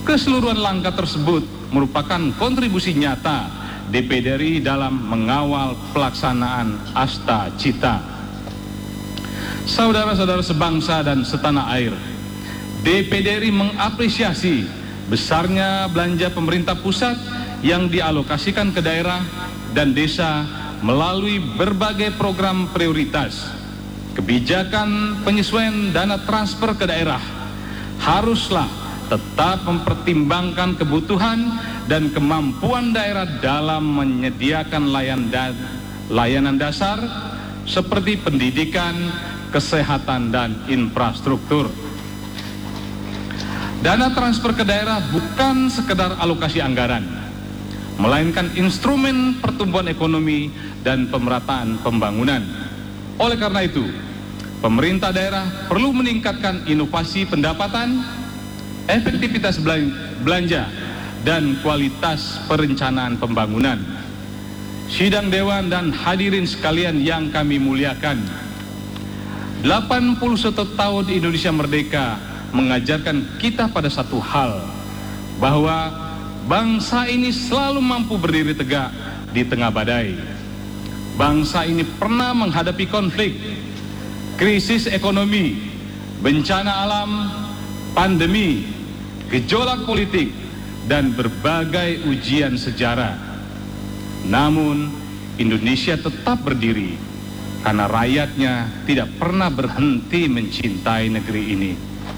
Keseluruhan langkah tersebut merupakan kontribusi nyata DPD RI dalam mengawal pelaksanaan Asta Cita. Saudara-saudara sebangsa dan setanah air, DPD RI mengapresiasi besarnya belanja pemerintah pusat yang dialokasikan ke daerah dan desa melalui berbagai program prioritas. Kebijakan penyesuaian dana transfer ke daerah haruslah tetap mempertimbangkan kebutuhan dan kemampuan daerah dalam menyediakan layanan dasar seperti pendidikan, kesehatan, dan infrastruktur. Dana transfer ke daerah bukan sekedar alokasi anggaran, melainkan instrumen pertumbuhan ekonomi dan pemerataan pembangunan. Oleh karena itu, pemerintah daerah perlu meningkatkan inovasi pendapatan, efektivitas belanja, dan kualitas perencanaan pembangunan. Sidang Dewan dan hadirin sekalian yang kami muliakan, 81 tahun Indonesia Merdeka mengajarkan kita pada satu hal, bahwa bangsa ini selalu mampu berdiri tegak di tengah badai. Bangsa ini pernah menghadapi konflik, krisis ekonomi, bencana alam, pandemi, gejolak politik, dan berbagai ujian sejarah. Namun, Indonesia tetap berdiri karena rakyatnya tidak pernah berhenti mencintai negeri ini.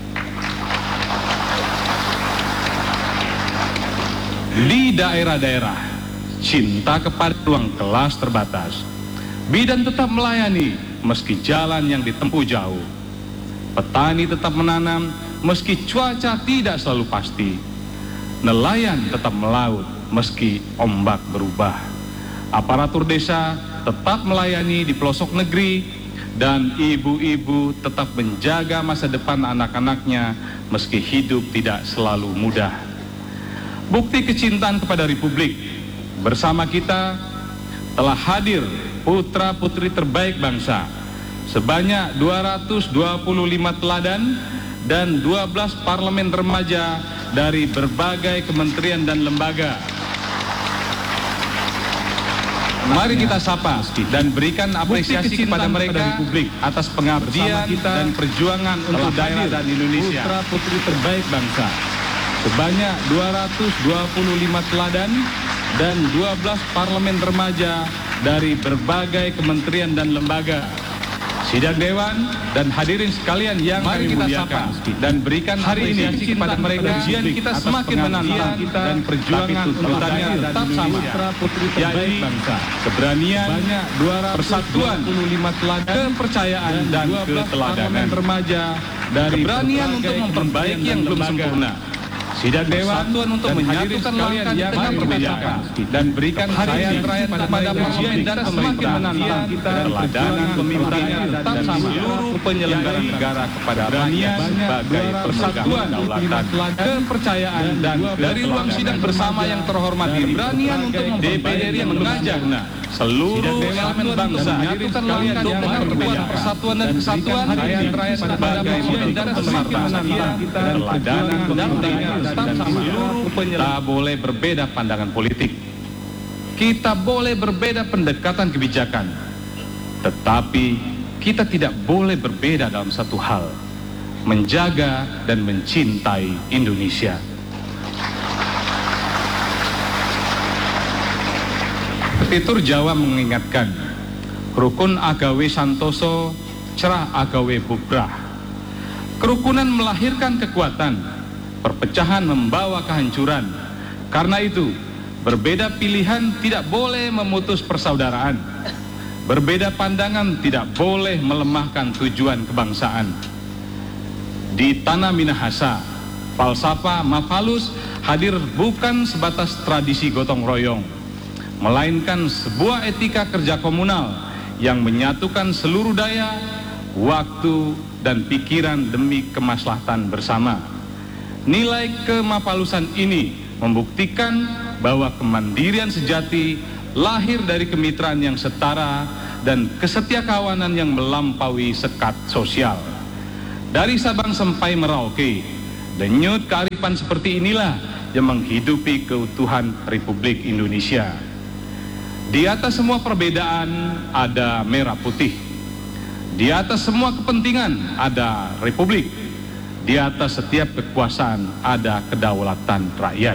Di daerah-daerah, cinta kepada ruang kelas terbatas. Bidan tetap melayani meski jalan yang ditempuh jauh. Petani tetap menanam meski cuaca tidak selalu pasti. Nelayan tetap melaut meski ombak berubah. Aparatur desa tetap melayani di pelosok negeri, dan ibu-ibu tetap menjaga masa depan anak-anaknya meski hidup tidak selalu mudah. Bukti kecintaan kepada Republik, bersama kita telah hadir putra-putri terbaik bangsa, sebanyak 225 teladan dan 12 parlemen remaja dari berbagai kementerian dan lembaga. Mari kita sapa dan berikan apresiasi kepada mereka atas pengabdian dan perjuangan untuk daerah dan Indonesia. Putra-putri terbaik bangsa, sebanyak 225 teladan dan 12 parlemen remaja dari berbagai kementerian dan lembaga. Sidang Dewan dan hadirin sekalian yang kami muliakan, dan berikan apresiasi kepada mereka. Ujian kita semakin menantang dan perjuangan tuntutannya tetap sama, yaitu keberanian, persatuan, kepercayaan, dan keteladanan remaja dari keberanian untuk memperbaiki yang belum sempurna. Sidang Dewan untuk menyatukan langkah di tengah perbedaan dan berikan hadiah rakyat kepada ujian dan semakin menantang keteladanan pemimpinnya tetap sama, seluruh penyelenggara negara kepada rakyat sebagai persatuan kedaulatan, kepercayaan, dan dari ruang sidang bersama yang terhormat ini, beranian untuk DPD RI mengajak seluruh elemen bangsa menyatukan langkah di tengah perbedaan, persatuan dan kesatuan, rakyat sebagai penyelenggara semakin menantang keteladanan pemimpinnya tetap sama, seluruh penyelenggara. Kita boleh berbeda pandangan politik, kita boleh berbeda pendekatan kebijakan, tetapi kita tidak boleh berbeda dalam satu hal: menjaga dan mencintai Indonesia. Petitur Jawa mengingatkan, rukun agawe santoso, cerah agawe bubrah. Kerukunan melahirkan kekuatan, perpecahan membawa kehancuran. Karena itu, berbeda pilihan tidak boleh memutus persaudaraan. Berbeda pandangan tidak boleh melemahkan tujuan kebangsaan. Di tanah Minahasa, falsafah Mafalus hadir bukan sebatas tradisi gotong royong, melainkan sebuah etika kerja komunal yang menyatukan seluruh daya, waktu, dan pikiran demi kemaslahatan bersama. Nilai kemapalusan ini membuktikan bahwa kemandirian sejati lahir dari kemitraan yang setara dan kesetiakawanan yang melampaui sekat sosial. Dari Sabang sampai Merauke, Denyut kearifan seperti inilah yang menghidupi keutuhan Republik Indonesia. Di atas semua perbedaan ada merah putih. Di atas semua kepentingan ada republik. Di atas setiap kekuasaan ada kedaulatan rakyat.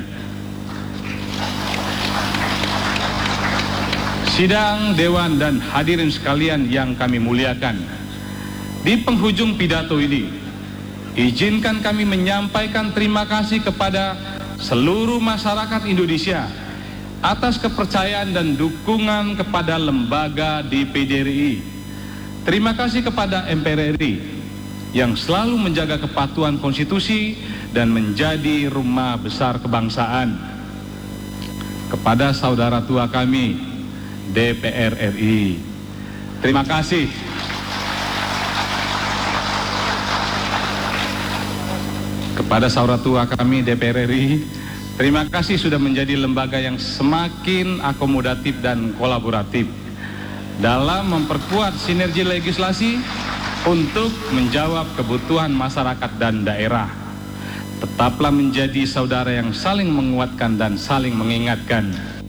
Sidang Dewan dan hadirin sekalian yang kami muliakan, di penghujung pidato ini, izinkan kami menyampaikan terima kasih kepada seluruh masyarakat Indonesia atas kepercayaan dan dukungan kepada lembaga DPD RI. Terima kasih kepada MPR RI yang selalu menjaga kepatuhan konstitusi dan menjadi rumah besar kebangsaan. Kepada saudara tua kami, DPR RI, terima kasih. Kepada saudara tua kami DPR RI, terima kasih sudah menjadi lembaga yang semakin akomodatif dan kolaboratif dalam memperkuat sinergi legislasi untuk menjawab kebutuhan masyarakat dan daerah. Tetaplah menjadi saudara yang saling menguatkan dan saling mengingatkan.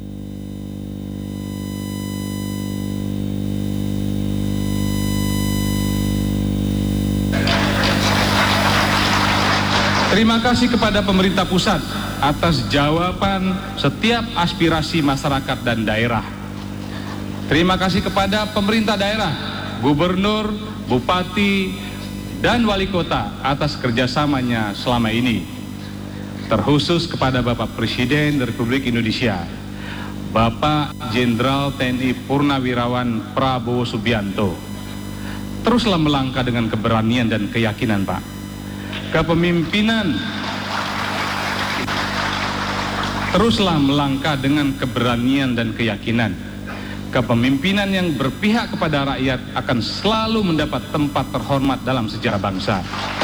Terima kasih kepada pemerintah pusat atas jawaban setiap aspirasi masyarakat dan daerah. Terima kasih kepada pemerintah daerah, gubernur, bupati, dan wali kota atas kerjasamanya selama ini. Terkhusus kepada Bapak Presiden Republik Indonesia, Bapak Jenderal TNI Purnawirawan Prabowo Subianto. Teruslah melangkah dengan keberanian dan keyakinan, Pak. Kepemimpinan, teruslah melangkah dengan keberanian dan keyakinan. Kepemimpinan yang berpihak kepada rakyat akan selalu mendapat tempat terhormat dalam sejarah bangsa.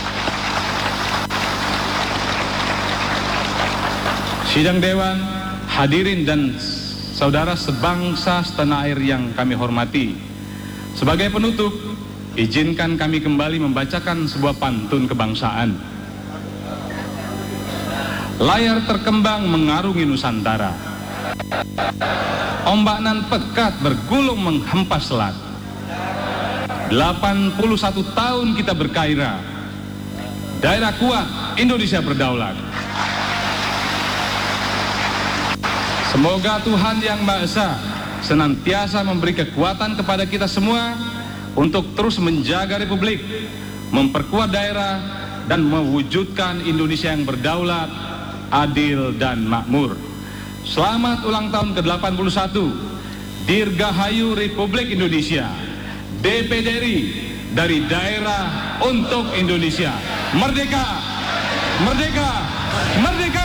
Sidang Dewan, hadirin dan saudara sebangsa setanah air yang kami hormati. Sebagai penutup, izinkan kami kembali membacakan sebuah pantun kebangsaan. Layar terkembang mengarungi Nusantara, ombak nan pekat bergulung menghempas selat. 81 tahun kita berkaira, daerah kuat, Indonesia berdaulat. Semoga Tuhan Yang Maha Esa senantiasa memberi kekuatan kepada kita semua untuk terus menjaga Republik, memperkuat daerah, dan mewujudkan Indonesia yang berdaulat, adil, dan makmur. Selamat ulang tahun ke-81, Dirgahayu Republik Indonesia, DPD RI, dari daerah untuk Indonesia. Merdeka! Merdeka! Merdeka!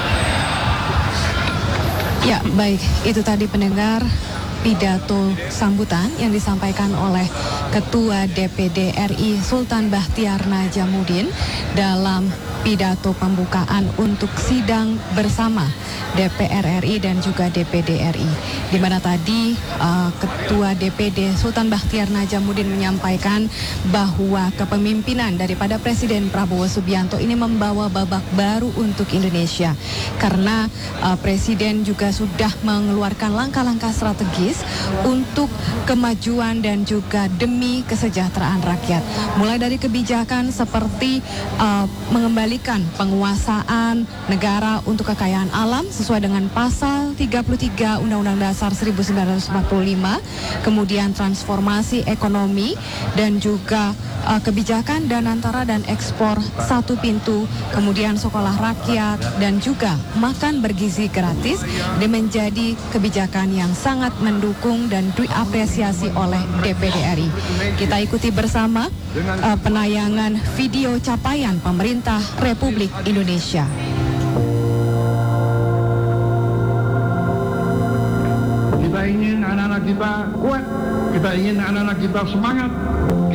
Ya, baik, itu tadi pendengar pidato sambutan yang disampaikan oleh Ketua DPD RI Sultan Bahtiar Najamuddin dalam pidato pembukaan untuk sidang bersama DPR RI dan juga DPD RI, di mana tadi Ketua DPD Sultan Bahtiar Najamuddin menyampaikan bahwa kepemimpinan daripada Presiden Prabowo Subianto ini membawa babak baru untuk Indonesia, karena Presiden juga sudah mengeluarkan langkah-langkah strategis untuk kemajuan dan juga demi kesejahteraan rakyat, mulai dari kebijakan seperti mengembalikan penguasaan negara untuk kekayaan alam sesuai dengan pasal 33 Undang-Undang Dasar 1945, kemudian transformasi ekonomi dan juga kebijakan danantara dan ekspor satu pintu, kemudian sekolah rakyat dan juga makan bergizi gratis, ini menjadi kebijakan yang sangat mendukung dan diapresiasi oleh DPD RI. Kita ikuti bersama penayangan video capaian pemerintah Republik Indonesia. Kita ingin anak-anak kita kuat, kita ingin anak-anak kita semangat,